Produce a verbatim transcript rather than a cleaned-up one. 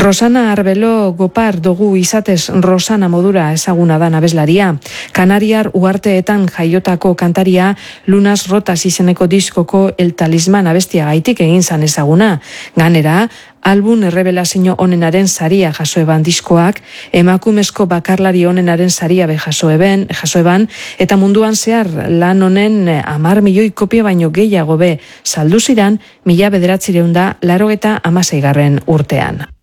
Rosana Arbelo Gopar dugu izatez Rosana modura ezaguna da abeslaria. Kanariar uharteetan jaiotako kantaria Lunas Rotas izeneko diskoko El Talisman abestia gaitik egin zan ezaguna. Ganera, album errebelazio onenaren saria jaso eban diskoak, emakumezko bakarlari onenaren saria be jaso eben, jaso eban, eta munduan zehar lan honen amar milioi kopia baino gehiago be saldu ziran, mila bederatzireun da laro eta amaseigarren urtean.